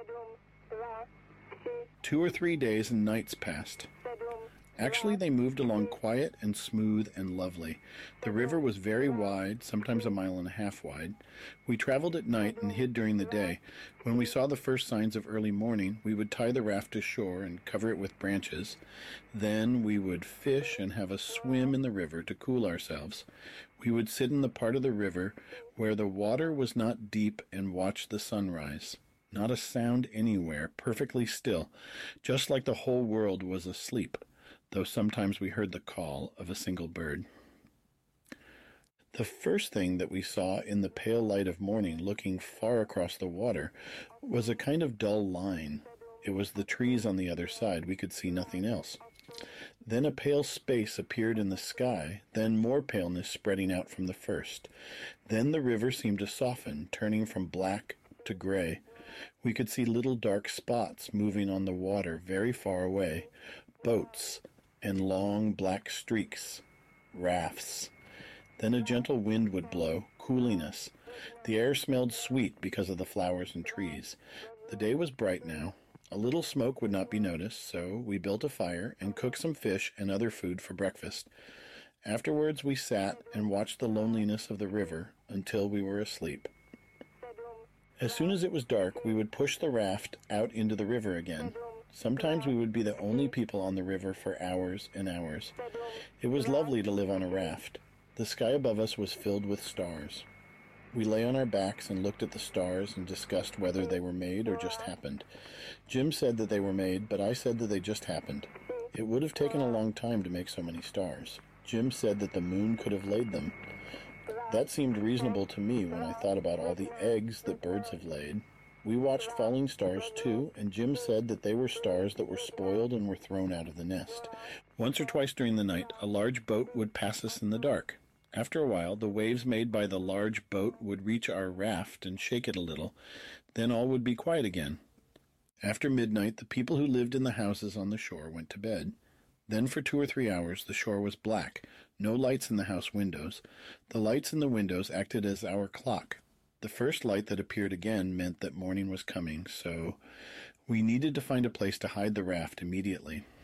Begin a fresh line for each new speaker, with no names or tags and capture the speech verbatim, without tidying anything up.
Two or three days and nights passed. Actually, they moved along quiet and smooth and lovely. The river was very wide, sometimes a mile and a half wide. We traveled at night and hid during the day. When we saw the first signs of early morning, we would tie the raft to shore and cover it with branches. Then we would fish and have a swim in the river to cool ourselves. We would sit in the part of the river where the water was not deep and watch the sunrise. Not a sound anywhere, perfectly still, just like the whole world was asleep, though sometimes we heard the call of a single bird. The first thing that we saw in the pale light of morning looking far across the water was a kind of dull line. It was the trees on the other side. We could see nothing else. Then a pale space appeared in the sky, then more paleness spreading out from the first. Then the river seemed to soften, turning from black to gray. We could see little dark spots moving on the water very far away, boats and long black streaks, rafts. Then a gentle wind would blow, cooling us. The air smelled sweet because of the flowers and trees. The day was bright now. A little smoke would not be noticed, so we built a fire and cooked some fish and other food for breakfast. Afterwards we sat and watched the loneliness of the river until we were asleep. As soon as it was dark, we would push the raft out into the river again. Sometimes we would be the only people on the river for hours and hours. It was lovely to live on a raft. The sky above us was filled with stars. We lay on our backs and looked at the stars and discussed whether they were made or just happened. Jim said that they were made, but I said that they just happened. It would have taken a long time to make so many stars. Jim said that the moon could have laid them. That seemed reasonable to me when I thought about all the eggs that birds have laid. We watched falling stars too, and Jim said that they were stars that were spoiled and were thrown out of the nest. Once or twice during the night, a large boat would pass us in the dark. After a while, the waves made by the large boat would reach our raft and shake it a little. Then all would be quiet again. After midnight, the people who lived in the houses on the shore went to bed. Then for two or three hours the shore was black, no lights in the house windows. The lights in the windows acted as our clock. The first light that appeared again meant that morning was coming, so we needed to find a place to hide the raft immediately.